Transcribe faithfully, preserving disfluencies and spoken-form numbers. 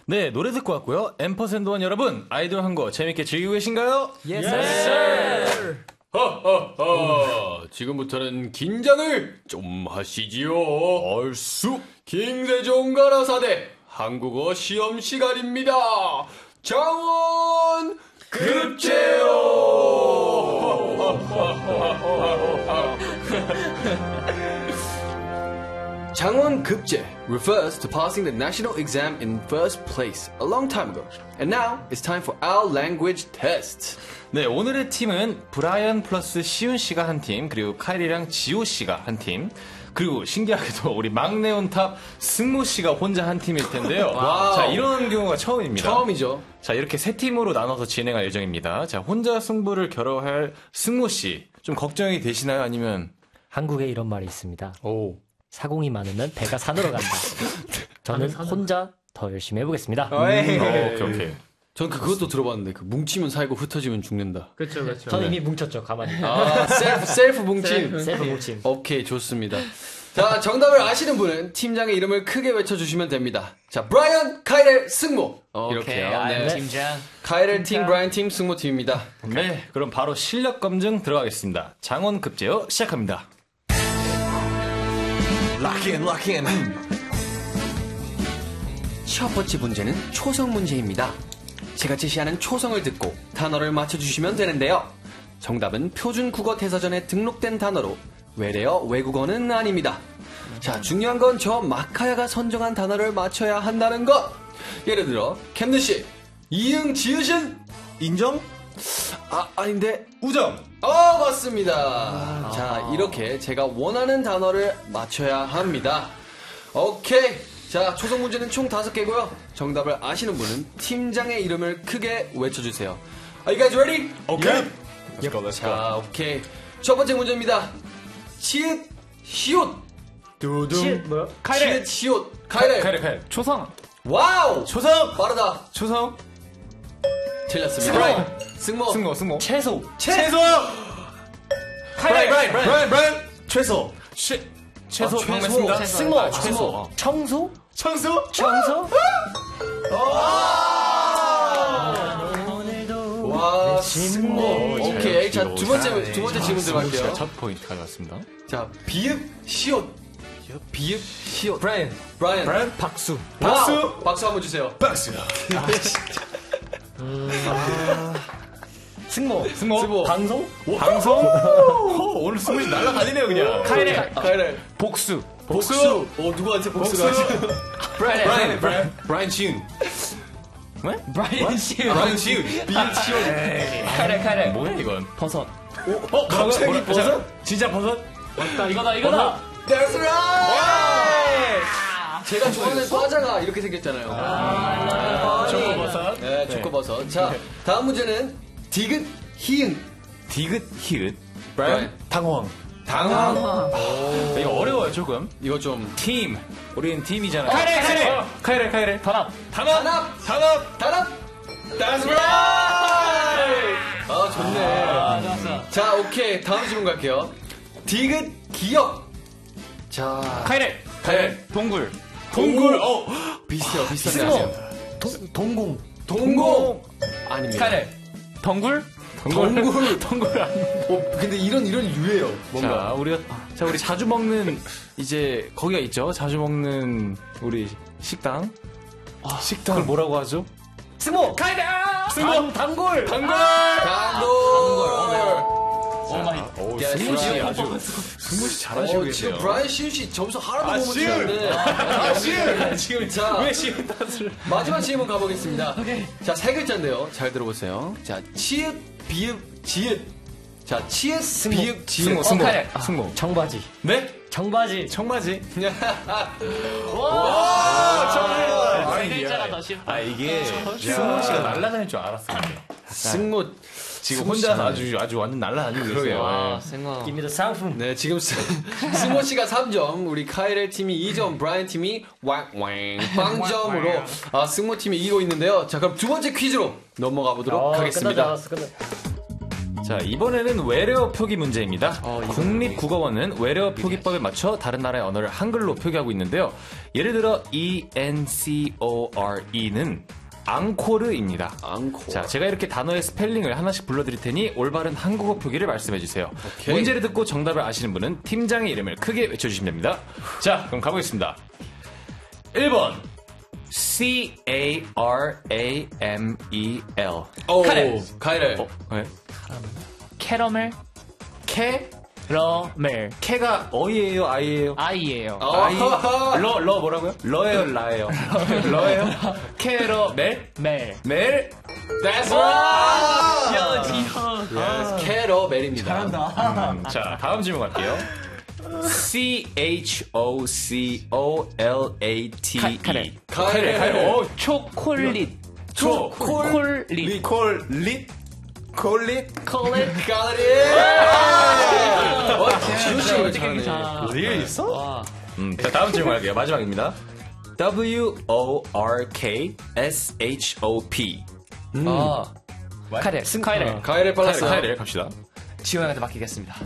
네, 노래 듣고 왔고요. 앰퍼샌드원 여러분, 아이돌 한 거 재밌게 즐기고 계신가요? Yes, sir. 허허허. 지금부터는 긴장을 좀 하시지요. 얼쑤. 김세종 가라사대 한국어 시험 시간입니다. 장원 급제요. 장원 급제 refers to passing the national exam in first place a long time ago. And now it's time for our language test. 네, 오늘의 팀은 브라이언 플러스 시훈 씨가 한 팀, 그리고 카일이랑 지호 씨가 한 팀, 그리고 신기하게도 우리 막내 온탑 승모 씨가 혼자 한 팀일 텐데요. 자, 이런 경우가 처음입니다. 처음이죠. 자, 이렇게 세 팀으로 나눠서 진행할 예정입니다. 자, 혼자 승부를 겨뤄할 승모 씨, 좀 걱정이 되시나요? 아니면? 한국에 이런 말이 있습니다. 오. 사공이 많으면 배가 산으로 간다. 저는 혼자 더 열심히 해보겠습니다. 어, 오케이, 오케이. 전 그것도 들어봤는데 그 뭉치면 살고 흩어지면 죽는다. 그렇죠, 그렇죠. 저는 이미 뭉쳤죠, 가만히. 아, 셀프, 셀프 뭉침. 셀프 뭉침. 오케이, 좋습니다. 자, 정답을 아시는 분은 팀장의 이름을 크게 외쳐주시면 됩니다. 자, 브라이언, 카이렐, 승모. 이렇게요. 네. 팀장. 카이렐 팀, 브라이언 팀, 승모 팀입니다. 네, 그럼 바로 실력 검증 들어가겠습니다. 장원 급제요 시작합니다. 락인, 락인. 첫 번째 문제는 초성 문제입니다. 제가 제시하는 초성을 듣고 단어를 맞춰주시면 되는데요. 정답은 표준 국어 대사전에 등록된 단어로 외래어 외국어는 아닙니다. 자, 중요한 건 저 마카야가 선정한 단어를 맞춰야 한다는 것. 예를 들어 캠든 씨, 이응 지읒은 인정? 아, 아닌데 우정. 어, 맞습니다. 아, 자, 이렇게 제가 원하는 단어를 맞춰야 합니다. 오케이. 자, 초성 문제는 총 다섯 개고요. 정답을 아시는 분은 팀장의 이름을 크게 외쳐주세요. Are you guys ready? 오케이. Yep. Let's go, let's go. 자, 오케이. 첫 번째 문제입니다. 치읓, 시옷. 두둥. 뭐요? 카이레. 치읓, 시옷. 카이레. 카이레, 카이레. 초성. 와우! 초성. 빠르다. 초성. 틀렸습니다. 승모. 승모, 승모. 채소. 채소. 카이레. 브라이언, 브라이언, 브라이언. 최소. 최, 최소. 아, 최소. 방문했습니다. 최소. 승모. 아, 최소. 승모. 어. 청소? 청소. 청소? 와, 승모. 오케이. 자, 두 번째, 두 번째 질문 들어갈게요. 첫 포인트 가져왔습니다. 자, 비읍, 시옷. 비읍, 시옷. 브라이언. 브라이언. 브라이언. 박수. 박수. 박수. 박수 한번 주세요. 박수. 승모. 승모. 승모. 방송? 방송. 오, 오늘 승모씨 날라다니네요, 그냥. 카이레. 카이레. 복수. 복수. 어, 누구한테 복수를 하지? 브라이언. 브라이언, 브라이언. 브라이언 시운. 왜? 브라이언 씨. 브라이언 시운. 비읍, 시옷. 카이레, 카이레. 뭐야, 이건? 버섯. 어, 갑자기 뭐라- 버섯? 진짜 버섯? 맞다, 이거다, 이거다. That's right! 제가 좋아하는 과자가 이렇게 생겼잖아요. 아, 초코버섯. 네, 초코버섯. 자, 다음 문제는 디귿, 히응. 디귿, 히읗. 브라이언. 당황. 당황. 오. 이거 어려워요, 조금. 이거 좀. 팀. 우리는 팀이잖아요. 카이레, 카이레. 어, 카이레, 카이레. 단합. 단합. 단합. 단합. 단합. That's right! 아, 좋네. 아, 좋았어. 자, 오케이. 다음 질문 갈게요. 디귿, 기억. 자, 카이레. 카이레. 동굴. 동굴. 어. 비슷해요, 비슷한데 승모. 아세요? 동, 동공. 동공. 아닙니다. 카이레. 덩굴? 동굴. 덩굴 아니. 어, 근데 이런, 이런 유예요. 뭔가. 자, 우리가, 자, 우리 자주 먹는, 이제, 거기가 있죠? 자주 먹는, 우리, 식당. 아, 식당. 그걸 뭐라고 하죠? 승모. 카이레. 승모. 단골. 단골! 단골. 오마이. 오, 야, 승모 씨 승모 아주, 승모 씨 잘하시고 어, 계세요. 지금 브라이언 시윤 씨 점수 하나도 아, 못 시윤! 맞추는데. 아, 지금, 지금, 자. 왜 지금 탓을. 마지막 질문 가보겠습니다. 자, 세 글자인데요. 잘 들어보세요. 자, 치읓, 비읍, 지읒. 자, 치읓, 비읍, 지읒. 승모, 승모. 어, 카이레. 승모. 청바지. 네? 청바지. 청바지. 와, 청바지. 세 글자가 더 쉽다. 아, 이게, 승모 씨가 날라다닐 줄 알았어요. 승모. 지금 승모 혼자 씨 아주, 아주 완전 날라다니고 계세요. 아, 생각. Give me the 상품. 네, 지금 스, 승모 씨가 삼 점, 우리 카이렐 팀이 이 점, 브라이언 팀이 왕왕 빵점으로 아, 승모 팀이 이기고 있는데요. 자, 그럼 두 번째 퀴즈로 넘어가 보도록 어, 하겠습니다. 끝나지 않았어, 끝나. 자, 이번에는 외래어 표기 문제입니다. 어, 이거는 국립국어원은 외래어 표기법에 맞춰 다른 나라의 언어를 한글로 표기하고 있는데요. 예를 들어 E N C O R E는 앙코르입니다. 앙코르. 자, 제가 이렇게 단어의 스펠링을 하나씩 불러드릴 테니 올바른 한국어 표기를 말씀해주세요. 오케이. 문제를 듣고 정답을 아시는 분은 팀장의 이름을 크게 외쳐주시면 됩니다. 자, 그럼 가보겠습니다. 일 번 C A R A M E L 오, 카렐. 카렐. 어, 네. 캐러멜, 캐? 러멜, 캐가 어이예요, 아이예요? 아이예요. 아이. 러, 러 뭐라고요? 러예요, 라예요? 러예요? 캐러, 멜? 멜. 멜? That's right! Yes, 캐러멜입니다. 음, 자, 다음 질문 갈게요. C H O C O L A T E. 카렐. 카렐, 카렐. 오, 초콜릿. 초콜릿. 콜릿. 콜릿? 콜릿? 콜릿. 카렐. 와, 지효 씨가 잘하네. 어디에 있어? 음, 자, 다음 질문 할게요. 마지막입니다. W O R K S H O P. 아. 카렐. 카렐. 카렐 빨랐어요. 카렐 갑시다. 지호 형한테 맡기겠습니다.